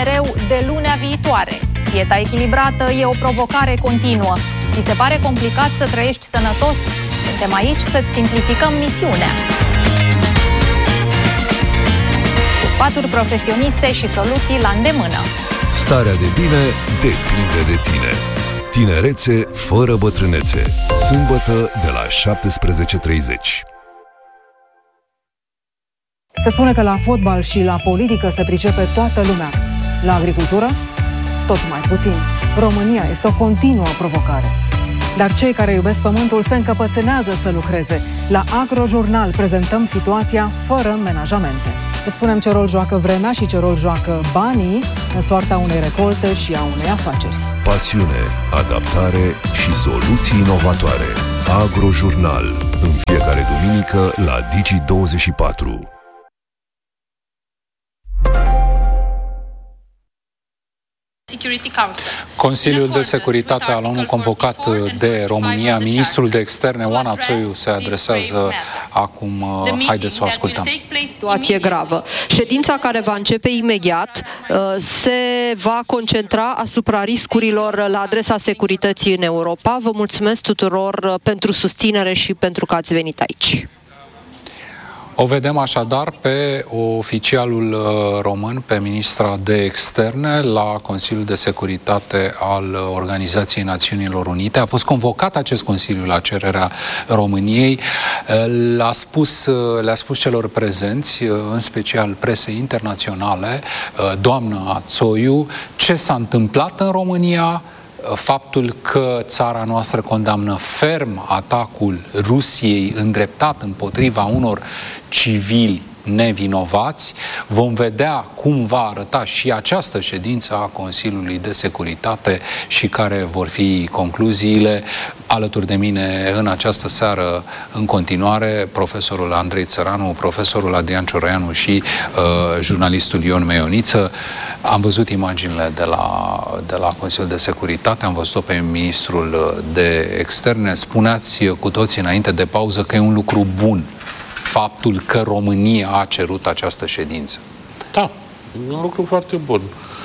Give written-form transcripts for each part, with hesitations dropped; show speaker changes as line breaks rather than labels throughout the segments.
mereu de lunea viitoare. Dieta echilibrată e o provocare continuă. Ți se pare complicat să trăiești sănătos? Suntem aici să-ți simplificăm misiunea. Cu sfaturi profesioniste și soluții la îndemână.
Starea de bine depinde de tine. Tinerețe fără bătrânețe. Sâmbătă de la 17:30.
Se spune că la fotbal și la politică se pricepe toată lumea. La agricultură? Tot mai puțin. România este o continuă provocare. Dar cei care iubesc pământul se încăpățânează să lucreze. La Agrojurnal prezentăm situația fără menajamente. Îți spunem ce rol joacă vremea și ce rol joacă banii în soarta unei recolte și a unei afaceri.
Pasiune, adaptare și soluții inovatoare. Agrojurnal. În fiecare duminică la Digi24.
Consiliul de Securitate al ONU convocat de România, ministrul de externe Oana Țoiu se adresează acum. Haideți să o ascultăm.
Situație gravă. Ședința care va începe imediat se va concentra asupra riscurilor la adresa securității în Europa. Vă mulțumesc tuturor pentru susținere și pentru că ați venit aici.
O vedem așadar pe oficialul român, pe ministra de externe la Consiliul de Securitate al Organizației Națiunilor Unite. A fost convocat acest Consiliu la cererea României. Le-a spus celor prezenți, în special presei internaționale, doamna Țoiu, ce s-a întâmplat în România, faptul că țara noastră condamnă ferm atacul Rusiei îndreptat împotriva unor civili nevinovați. Vom vedea cum va arăta și această ședință a Consiliului de Securitate și care vor fi concluziile. Alături de mine în această seară, în continuare, profesorul Andrei Țăranu, profesorul Adrian Cioroianu și jurnalistul Ion Meioniță. Am văzut imaginile de la Consiliul de Securitate, am văzut-o pe ministrul de externe. Spuneați cu toții înainte de pauză că e un lucru bun faptul că România a cerut această ședință.
Da, e un lucru foarte bun.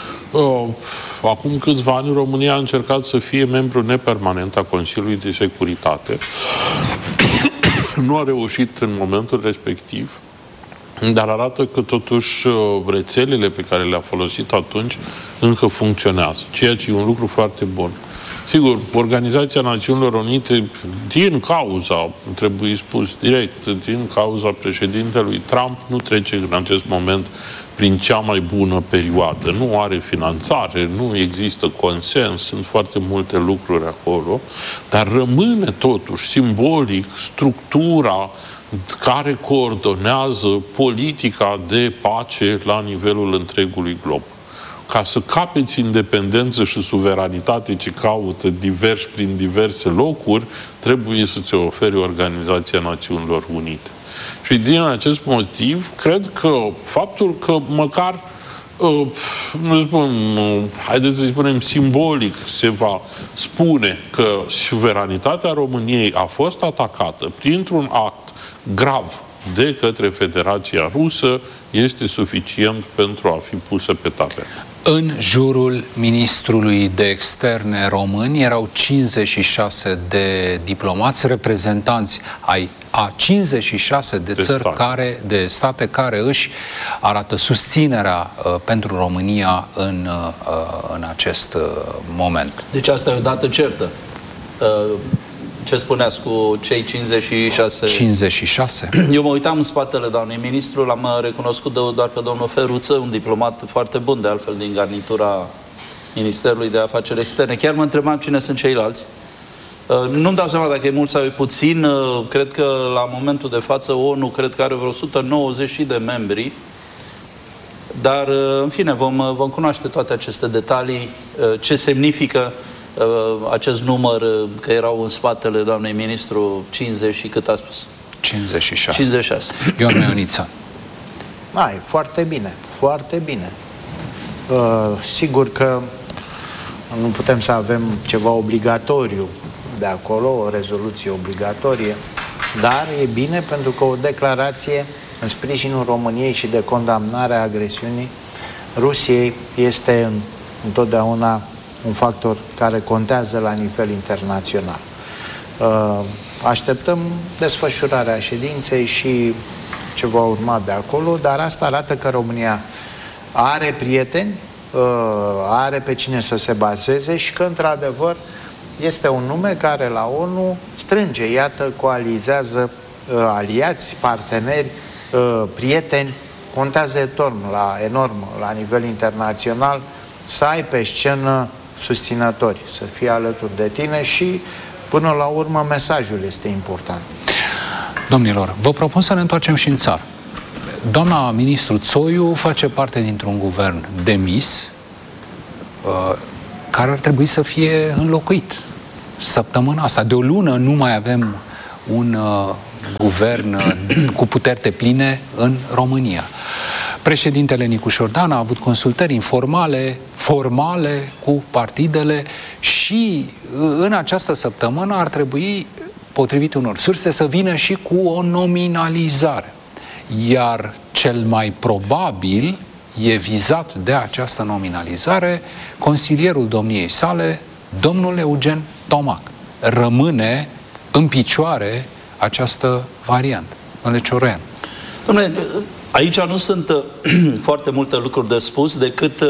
Acum câțiva ani România a încercat să fie membru nepermanent a Consiliului de Securitate. Nu a reușit în momentul respectiv, dar arată că totuși rețelele pe care le-a folosit atunci încă funcționează, ceea ce e un lucru foarte bun. Sigur, Organizația Națiunilor Unite, din cauza, trebuie spus direct, din cauza președintelui Trump, nu trece în acest moment prin cea mai bună perioadă. Nu are finanțare, nu există consens, sunt foarte multe lucruri acolo, dar rămâne totuși simbolic structura care coordonează politica de pace la nivelul întregului glob. Ca să capeți independență și suveranitate ce caută diversi prin diverse locuri, trebuie să ți ofere Organizația Națiunilor Unite. Și din acest motiv, cred că faptul că măcar, haideți să spunem, simbolic se va spune că suveranitatea României a fost atacată printr-un act grav de către Federația Rusă, este suficient pentru a fi pusă pe tapet.
În jurul ministrului de externe român erau 56 de diplomați, reprezentanți ai a 56 de țări de state care își arată susținerea pentru România în acest moment.
Deci asta e o dată certă. Ce spuneați cu cei 56?
56?
Eu mă uitam în spatele doamnei ministru, l-am recunoscut doar pe domnul Feruță, un diplomat foarte bun, de altfel, din garnitura Ministerului de Afaceri Externe. Chiar mă întrebam cine sunt ceilalți. Nu-mi dau seama dacă e mult sau e puțin. Cred că la momentul de față ONU cred că are vreo 190 de membri. Dar, în fine, vom cunoaște toate aceste detalii, ce semnifică acest număr, că erau în spatele doamnei ministru 50 și cât a spus?
56.
56.
Ion Meioniță.
E foarte bine, foarte bine. Sigur că nu putem să avem ceva obligatoriu de acolo, o rezoluție obligatorie, dar e bine pentru că o declarație în sprijinul României și de condamnare a agresiunii Rusiei este întotdeauna un factor care contează la nivel internațional. Așteptăm desfășurarea ședinței și ce va urma de acolo, dar asta arată că România are prieteni, are pe cine să se bazeze și că, într-adevăr, este un nume care la ONU strânge, iată, coalizează aliați, parteneri, prieteni, contează enorm la nivel internațional să ai pe scenă susținători, să fie alături de tine și, până la urmă, mesajul este important.
Domnilor, vă propun să ne întoarcem și în țară. Doamna ministru Țoiu face parte dintr-un guvern demis care ar trebui să fie înlocuit săptămâna asta. De o lună nu mai avem un guvern cu puteri depline în România. Președintele Nicu Șordan a avut consultări informale, formale cu partidele și în această săptămână ar trebui, potrivit unor surse, să vină și cu o nominalizare. Iar cel mai probabil e vizat de această nominalizare consilierul domniei sale, domnul Eugen Tomac. Rămâne în picioare această variantă. Domnule Cioroian.
Dom'le, aici nu sunt foarte multe lucruri de spus decât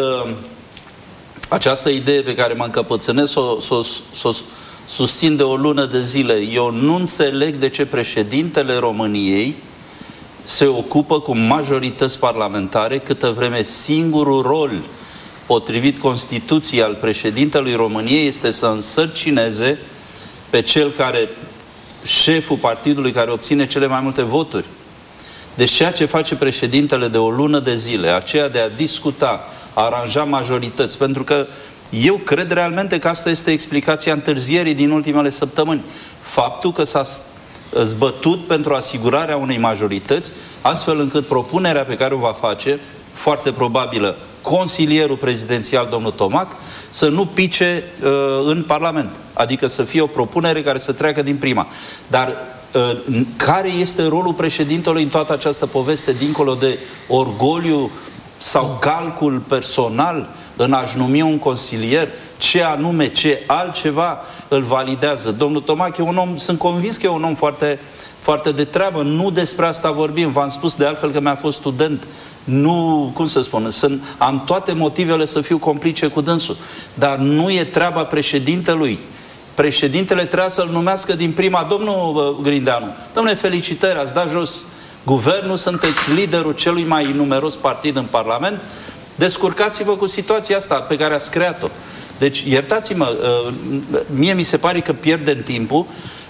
această idee pe care mă încăpățânesc s-o susțin de o lună de zile. Eu nu înțeleg de ce președintele României se ocupă cu majorități parlamentare, câtă vreme singurul rol potrivit Constituției al președintelui României este să însărcineze pe cel care, șeful partidului care obține cele mai multe voturi. Deci ceea ce face președintele de o lună de zile, aceea de a discuta, a aranja majorități, pentru că eu cred realmente că asta este explicația întârzierii din ultimele săptămâni. Faptul că s-a zbătut pentru asigurarea unei majorități, astfel încât propunerea pe care o va face, foarte probabilă, consilierul prezidențial, domnul Tomac, să nu pice în Parlament. Adică să fie o propunere care să treacă din prima. Dar care este rolul președintelui în toată această poveste, dincolo de orgoliu sau calcul personal în a-și numi un consilier? Ce anume, ce altceva îl validează? Domnul Tomac e un om, sunt convins că e un om foarte, foarte de treabă. Nu despre asta vorbim. V-am spus de altfel că mi-a fost student. Nu, cum să spun, am toate motivele să fiu complice cu dânsul. Dar nu e treaba președintelui. Președintele trebuia să-l numească din prima. Domnul Grindeanu, domnule, felicitări, ați dat jos guvernul, sunteți liderul celui mai numeros partid în Parlament, descurcați-vă cu situația asta pe care ați creat-o. Deci, iertați-mă, mie mi se pare că pierdem timpul,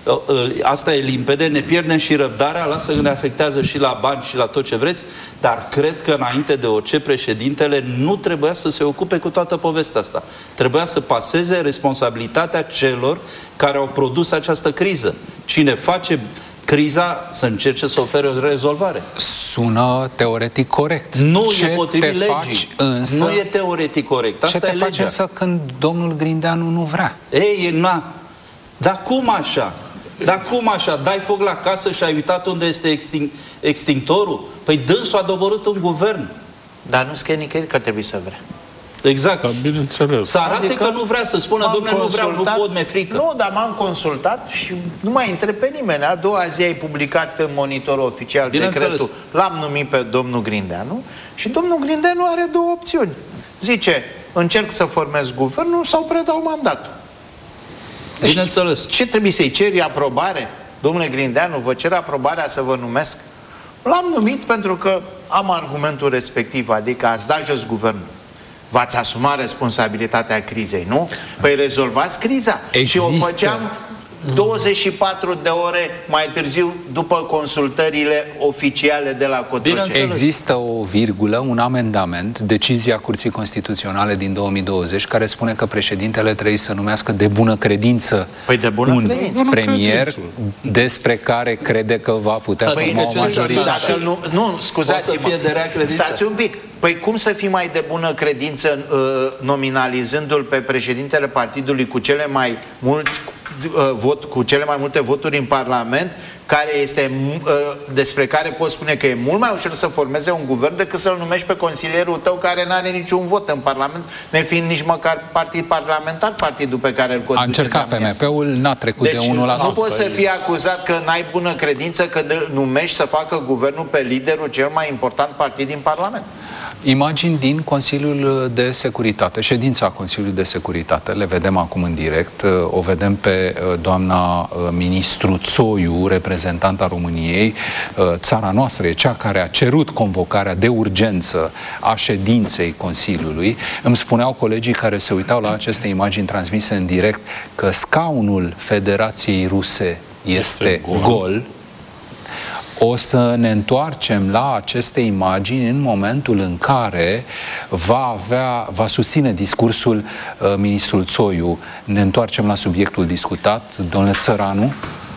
asta e limpede, ne pierdem și răbdarea, lasă că ne afectează și la bani și la tot ce vreți, dar cred că înainte de orice președintele nu trebuia să se ocupe cu toată povestea asta. Trebuia să paseze responsabilitatea celor care au produs această criză. Cine face criza să încerce să ofere o rezolvare.
Sună teoretic corect.
Nu e potrivit legii.
Însă,
nu e teoretic corect. Asta
ce te faci însă când domnul Grindeanu nu vrea?
Ei, dar cum așa? Dar cum așa? Dai foc la casă și ai uitat unde este extintorul? Păi dânsul a doborât un guvern.
Dar nu scrie nicăieri că trebuie să vrea.
Exact.
Da, bineînțeles.
Să arate că nu vrea, să spună, domnule, nu vreau, nu pot, mi-e frică.
Nu, dar m-am consultat și nu mai întreb pe nimeni. A doua zi ai publicat în Monitorul Oficial decretul. L-am numit pe domnul Grindeanu și domnul Grindeanu are două opțiuni. Zice, încerc să formez guvernul sau predau mandatul. Deci,
bineînțeles.
Ce trebuie să-i ceri aprobare? Domnule Grindeanu, vă cer aprobarea să vă numesc? L-am numit pentru că am argumentul respectiv, adică ați dat jos guvernul. V-ați asumat responsabilitatea crizei, nu? Păi rezolvați criza.
Există.
Și o făceam 24 de ore mai târziu după consultările oficiale de la Cotroceni.
Există o virgulă, un amendament, decizia Curții Constituționale din 2020, care spune că președintele trebuie să numească de bună credință un premier despre care crede că va putea forma o majoritate.
Nu, scuzați-mă, stați un pic. Păi cum să fii mai de bună credință nominalizându-l pe președintele partidului cu cele mai mulți cu cele mai multe voturi în Parlament, despre care poți spune că e mult mai ușor să formeze un guvern decât să-l numești pe consilierul tău care nu are niciun vot în Parlament, nefiind nici măcar partid parlamentar, partidul pe care îl conduce.
A încercat PMP-ul, n-a trecut de 1%.
Nu poți să fii acuzat că n-ai bună credință că numești să facă guvernul pe liderul cel mai important partid din Parlament.
Imagini din Consiliul de Securitate, ședința Consiliului de Securitate, le vedem acum în direct, o vedem pe doamna ministru Țoiu, reprezentanta României. Țara noastră e cea care a cerut convocarea de urgență a ședinței Consiliului. Îmi spuneau colegii care se uitau la aceste imagini transmise în direct că scaunul Federației Ruse este gol. O să ne întoarcem la aceste imagini în momentul în care va susține discursul ministrul Țoiu. Ne întoarcem la subiectul discutat. Domnule Țăranu?